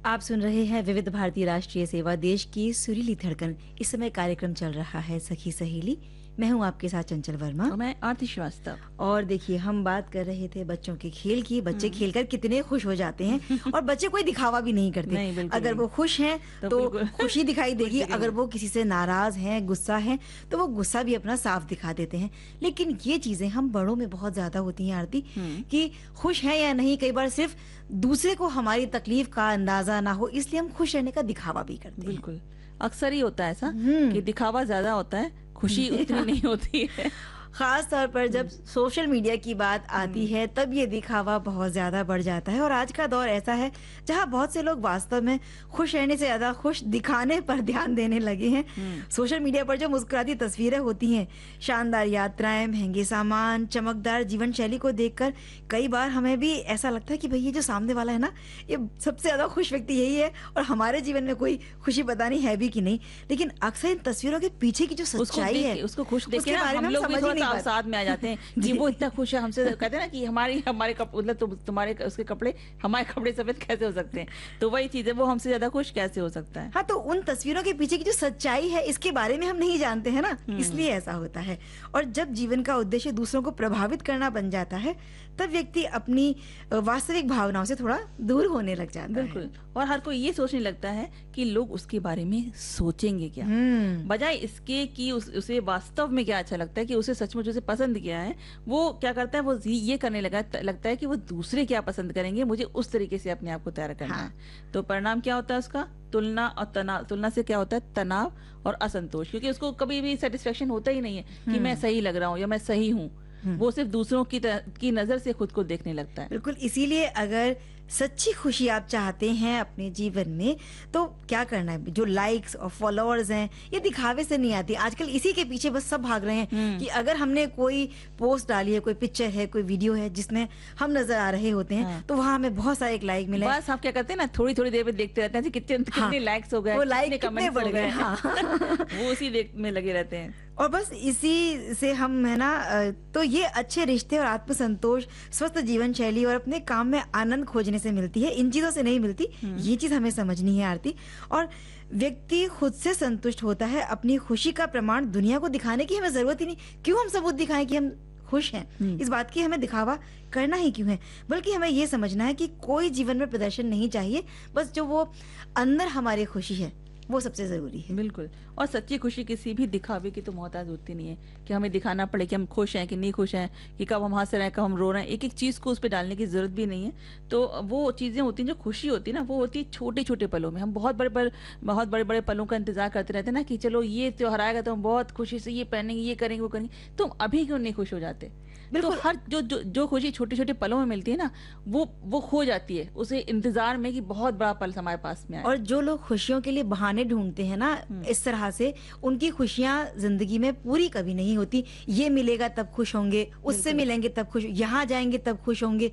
आप सुन रहे हैं विविध भारती राष्ट्रीय सेवा, देश की सुरीली धड़कन। इस समय कार्यक्रम चल रहा है सखी सहेली। मैं हूं आपके साथ चंचल वर्मा। और मैं आरती श्रीवास्तव। और देखिए, हम बात कर रहे थे बच्चों के खेल की। बच्चे खेलकर कितने खुश हो जाते हैं और बच्चे कोई दिखावा भी नहीं करते। नहीं, बिल्कुल अगर नहीं। वो खुश हैं तो खुशी दिखाई देगी, अगर वो किसी से नाराज हैं, गुस्सा है, तो वो गुस्सा भी अपना साफ दिखा देते हैं। लेकिन ये चीजें हम बड़ों में बहुत ज्यादा होती हैं आरती, कि खुश हैं या नहीं, कई बार सिर्फ दूसरे को हमारी तकलीफ का अंदाजा ना हो, इसलिए हम खुश रहने का दिखावा भी करते हैं। बिल्कुल, अक्सर ही होता है ऐसा कि दिखावा ज्यादा होता है, खुशी उतनी नहीं होती है। खास तौर पर जब सोशल मीडिया की बात आती है, तब ये दिखावा बहुत ज्यादा बढ़ जाता है। और आज का दौर ऐसा है जहां बहुत से लोग वास्तव में खुश रहने से ज्यादा खुश दिखाने पर ध्यान देने लगे हैं। सोशल मीडिया पर जो मुस्कुराती तस्वीरें होती हैं, शानदार यात्राएं, महंगे सामान, चमकदार जीवन शैली को देखकर कई बार हमें भी ऐसा लगता है कि भाई ये जो सामने वाला है ना, ये सबसे ज्यादा खुश व्यक्ति यही है और हमारे जीवन में कोई खुशी बतानी है भी कि नहीं। लेकिन अक्सर इन तस्वीरों के पीछे की जो सच्चाई है, उसको खुश देख उसके के ना बारे में हम लोग भी समझ ही नहीं थोड़ा पाते। साथ में आ जाते हैं कि वो इतना खुश है हमसे। कहते हैं ना कि हमारे मतलब तुम्हारे उसके कपड़े, हमारे कपड़े सफेद कैसे हो सकते हैं। तो वही चीज है, वो हमसे ज्यादा खुश कैसे हो सकता है। हाँ, तो उन तस्वीरों के पीछे की जो सच्चाई है, इसके बारे में हम नहीं जानते हैं ना, इसलिए ऐसा होता है। और जब जीवन का उद्देश्य दूसरों को प्रभावित करना बन जाता है, तब व्यक्ति अपनी वास्तविक भावनाओं से थोड़ा दूर होने लग जाता है। बिल्कुल, और हर कोई ये सोचने लगता है कि लोग उसके बारे में सोचेंगे क्या, बजाय इसके कि उसे वास्तव में क्या अच्छा लगता है, कि उसे सचमुच उसे पसंद क्या है। वो क्या करता है, वो ये करने लगता है कि वो दूसरे क्या पसंद करेंगे, मुझे उस तरीके से अपने आप को तैयार करना है। तो परिणाम क्या होता है उसका? तुलना और तनाव। तुलना से क्या होता है? तनाव और असंतोष, क्योंकि उसको कभी भी सेटिस्फेक्शन होता ही नहीं है कि मैं सही लग रहा हूँ या मैं सही हूँ। वो सिर्फ दूसरों की नजर से खुद को देखने लगता है। बिल्कुल, इसीलिए अगर सच्ची खुशी आप चाहते हैं अपने जीवन में, तो क्या करना है? जो लाइक्स और फॉलोअर्स हैं, ये दिखावे से नहीं आती। आजकल इसी के पीछे बस सब भाग रहे हैं कि अगर हमने कोई पोस्ट डाली है, कोई पिक्चर है, कोई वीडियो है जिसमें हम नजर आ रहे होते हैं, तो वहां हमें बहुत सारे लाइक मिले। बस आप क्या करते हैं ना, थोड़ी थोड़ी देर में देखते रहते हैं कितने लाइक्स हो गए, वो लाइक कितने बढ़ गए। हाँ। वो उसी देख में लगे रहते हैं। और बस इसी से हम है ना, तो ये अच्छे रिश्ते और आत्मसंतोष, स्वस्थ जीवन शैली और अपने काम में आनंद खोजने से मिलती है, इन चीजों से नहीं मिलती। ये चीज हमें समझनी है आरती। और व्यक्ति खुद से संतुष्ट होता है। अपनी खुशी का प्रमाण दुनिया को दिखाने की हमें जरूरत ही नहीं। क्यों हम सबूत दिखाएं कि हम खुश हैं? इस बात की हमें दिखावा करना ही क्यों है? बल्कि हमें ये समझना है कि कोई जीवन में प्रदर्शन नहीं चाहिए, बस जो वो अंदर हमारी खुशी है वो सबसे जरूरी है। बिल्कुल, और सच्ची खुशी किसी भी दिखावे की तो मोहताज होती नहीं है कि हमें दिखाना पड़े कि हम खुश हैं कि नहीं खुश हैं, कि कब हम हंस रहे हैं, कब हम रो रहे हैं। एक एक चीज को उस पर डालने की जरूरत भी नहीं है। तो वो चीजें होती हैं, जो खुशी होती है ना, वो होती है छोटे छोटे पलों में। हम बहुत बड़े बड़े पलों का इंतजार करते रहते हैं ना, कि चलो ये त्योहार आएगा तो हम बहुत खुशी से ये पहनेंगे, ये करेंगे, वो करेंगे। तो हम अभी क्यों नहीं खुश हो जाते? तो हर जो खुशी छोटे छोटे पलों में मिलती है ना, वो खो जाती है उसे इंतजार में कि बहुत बड़ा पल हमारे पास में आए। और जो लोग खुशियों के लिए बहाने ढूंढते हैं ना, इस तरह से उनकी खुशियां जिंदगी में पूरी कभी नहीं होती। ये मिलेगा तब खुश होंगे, उससे मिलेंगे तब खुश, यहाँ जाएंगे तब खुश होंगे,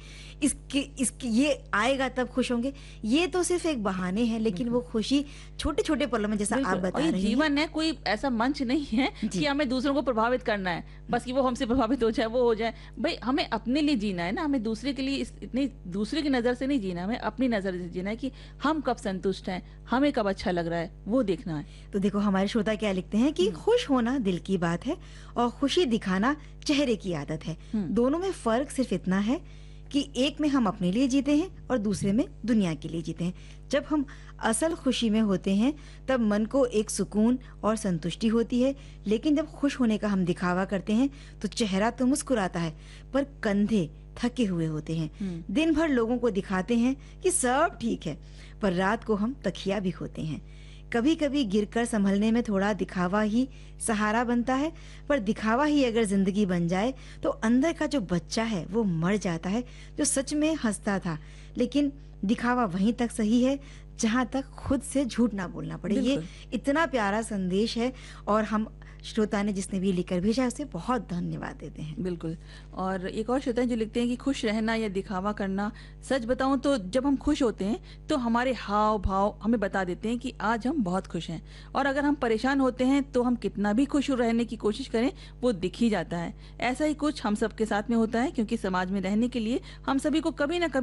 इसके ये आएगा तब खुश होंगे। ये तो सिर्फ एक बहाने हैं, लेकिन वो खुशी छोटे छोटे पलों में, जैसा आप बता रही हैं। जीवन है कोई ऐसा मंच नहीं है कि हमें दूसरों को प्रभावित करना है, बस कि वो हमसे प्रभावित हो जाए, वो हो जाए। भाई हमें अपने लिए जीना है ना, हमें दूसरे के लिए इतनी दूसरे की नजर से नहीं जीना, हमें अपनी नजर से जीना है कि हम कब संतुष्ट हैं, हमें कब अच्छा लग रहा है, वो देखना है। तो देखो, हमारे श्रोता क्या लिखते हैं कि खुश होना दिल की बात है और खुशी दिखाना चेहरे की आदत है। दोनों में फर्क सिर्फ इतना है कि एक में हम अपने लिए जीते हैं और दूसरे में दुनिया के लिए जीते हैं। जब हम असल खुशी में होते हैं, तब मन को एक सुकून और संतुष्टि होती है। लेकिन जब खुश होने का हम दिखावा करते हैं, तो चेहरा तो मुस्कुराता है, पर कंधे थके हुए होते हैं। दिन भर लोगों को दिखाते हैं कि सब ठीक है, पर रात को हम तकिया भी खोते हैं। कभी कभी गिरकर संभलने में थोड़ा दिखावा ही सहारा बनता है, पर दिखावा ही अगर जिंदगी बन जाए, तो अंदर का जो बच्चा है वो मर जाता है, जो सच में हंसता था। लेकिन दिखावा वहीं तक सही है जहां तक खुद से झूठ ना बोलना पड़े। ये इतना प्यारा संदेश है, और हम श्रोता ने जिसने भी लिखकर भेजा उसे बहुत धन्यवाद देते हैं। बिल्कुल, और एक और श्रोता जो लिखते हैं कि खुश रहना या दिखावा करना, सच बताऊं तो जब हम खुश होते हैं तो हमारे हाव भाव हमें बता देते हैं कि आज हम बहुत खुश हैं, और अगर हम परेशान होते हैं तो हम कितना भी खुश रहने की कोशिश करें वो दिख ही जाता है। ऐसा ही कुछ हम सबके साथ में होता है, क्योंकि समाज में रहने के लिए हम सभी को कभी ना कभी